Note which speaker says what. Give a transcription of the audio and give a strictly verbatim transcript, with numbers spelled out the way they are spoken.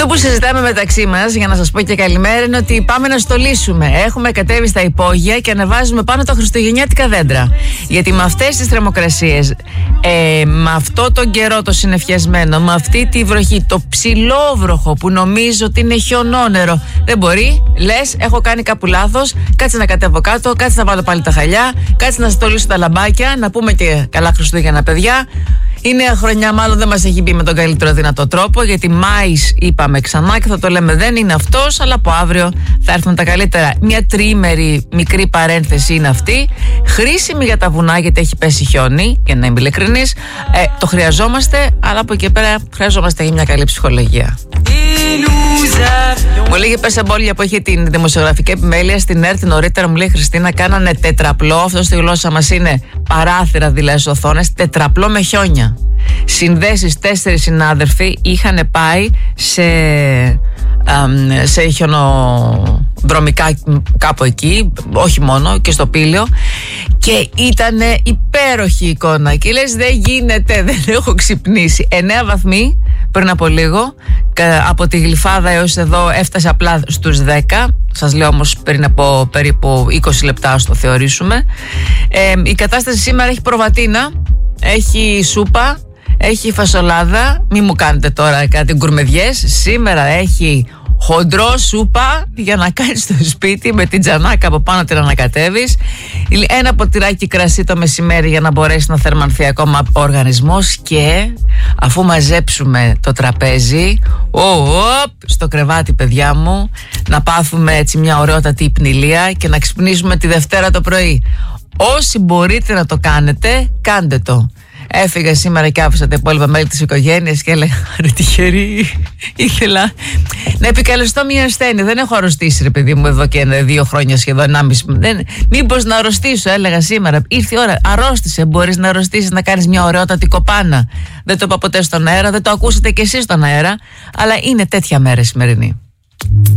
Speaker 1: Αυτό που συζητάμε μεταξύ μας, για να σας πω και καλημέρα, είναι ότι πάμε να στολίσουμε. Έχουμε κατέβει στα υπόγεια και ανεβάζουμε πάνω τα χριστουγεννιάτικα δέντρα. Γιατί με αυτές τις θερμοκρασίες, ε, με αυτό τον καιρό το συννεφιασμένο, με αυτή τη βροχή, το ψηλόβροχο που νομίζω ότι είναι χιονόνερο, δεν μπορεί. Λες, έχω κάνει κάπου λάθος, κάτσε να κατέβω κάτω, κάτσε να βάλω πάλι τα χαλιά, κάτσε να στολίσω τα λαμπάκια, να πούμε και καλά Χριστούγεννα, παιδιά. Η νέα χρονιά μάλλον δεν μας έχει μπει με τον καλύτερο δυνατό τρόπο, γιατί Μάης είπαμε ξανά και θα το λέμε δεν είναι αυτός, αλλά από αύριο θα έρθουν τα καλύτερα. Μια τριήμερη μικρή παρένθεση είναι αυτή, χρήσιμη για τα βουνά γιατί έχει πέσει χιόνι, για να είμαι ειλικρινής. Ε, το χρειαζόμαστε, αλλά από εκεί πέρα χρειαζόμαστε μια καλή ψυχολογία. Μου λέγε πες εμπόλια που έχει την δημοσιογραφική επιμέλεια στην ΕΡΤ νωρίτερα, μου λέει Χριστίνα, κάνανε τετραπλό, αυτό στη γλώσσα μας είναι παράθυρα δηλαδή στις οθόνες, τετραπλό με χιόνια. Συνδέσεις, τέσσερις συνάδελφοι είχαν πάει σε, σε χιονοδρομικά κάπου εκεί, όχι μόνο, και στο Πήλαιο, και ήταν υπέροχη εικόνα και λες δεν γίνεται, δεν έχω ξυπνήσει. Εννέα βαθμοί πριν από λίγο, από τη Γλυφάδα έως εδώ έφτασε απλά στους δέκα. Σας λέω όμως πριν από περίπου είκοσι λεπτά, ας το θεωρήσουμε. ε, Η κατάσταση σήμερα έχει προβατίνα, έχει σούπα, έχει φασολάδα. Μη μου κάνετε τώρα κάτι γκουρμεδιές. Σήμερα έχει χοντρό σούπα για να κάνεις στο σπίτι με την τζανάκα από πάνω την ανακατεύεις. Ένα ποτηράκι κρασί το μεσημέρι για να μπορέσει να θερμανθεί ακόμα ο οργανισμός. Και αφού μαζέψουμε το τραπέζι, ο, οπ, στο κρεβάτι παιδιά μου, να πάθουμε έτσι μια ωραιότατη υπνηλία και να ξυπνήσουμε τη Δευτέρα το πρωί. Όσοι μπορείτε να το κάνετε, κάντε το. Έφυγα σήμερα και άφησα τα υπόλοιπα μέλη της οικογένειας και έλεγα ρε τυχερή, ήθελα να επικαλεστώ μια ασθένεια. Δεν έχω αρρωστήσει ρε παιδί μου εδώ και δύο χρόνια σχεδόν, ενάμιση. Μήπως να αρρωστήσω, έλεγα σήμερα. Ήρθε η ώρα, αρρώστησε, μπορείς να αρρωστήσεις, να κάνεις μια ωραιότατη κοπάνα. Δεν το είπα ποτέ στον αέρα, δεν το ακούσατε κι εσείς στον αέρα, αλλά είναι τέτοια μέρα σημερινή.